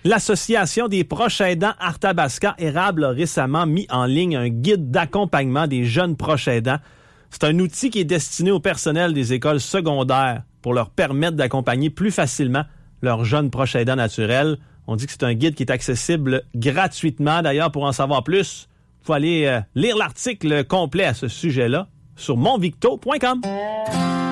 L'Association des proches aidants Arthabasca Érable a récemment mis en ligne un guide d'accompagnement des jeunes proches aidants. C'est un outil qui est destiné au personnel des écoles secondaires pour leur permettre d'accompagner plus facilement leurs jeunes proches aidants naturels. On dit que c'est un guide qui est accessible gratuitement. D'ailleurs, pour en savoir plus, il faut aller lire l'article complet à ce sujet-là sur monvicto.com.